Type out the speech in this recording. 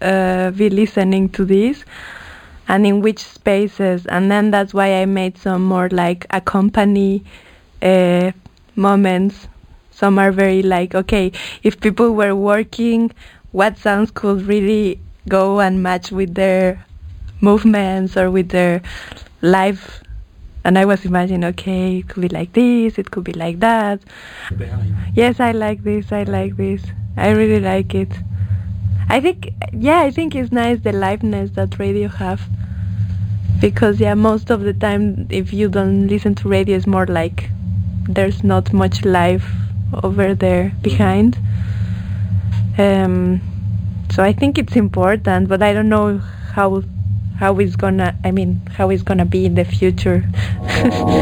be listening to this, and in which spaces. And then that's why I made some more like accompany moments. Some are very like, okay, if people were working, what sounds could really go and match with their movements or with their life. And I was imagining, okay, it could be like this, it could be like that. Yes, I like this, I like this. I really like it. I think it's nice the liveness that radio have. Because, most of the time, if you don't listen to radio, it's more like there's not much life over there behind. So I think it's important, but I don't know how it's gonna be in the future.